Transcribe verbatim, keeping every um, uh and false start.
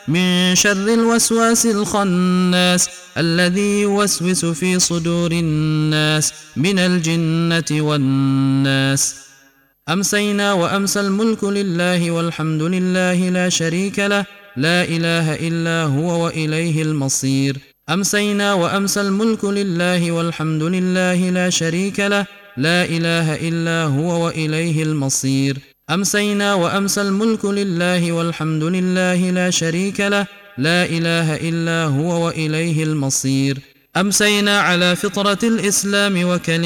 من شر الوسواس الخناس الذي يوسوس في صدور الناس من الجنة والناس. أمسينا وأمسى الملك لله والحمد لله لا شريك له لا إله إلا هو وإليه المصير. أمسينا وأمسى الملك لله والحمد لله لا شريك له لا إله إلا هو وإليه المصير. أمسينا وأمسى الملك لله والحمد لله لا شريك له لا إله إلا هو وإليه المصير. أمسينا على فطرة الإسلام وكلمة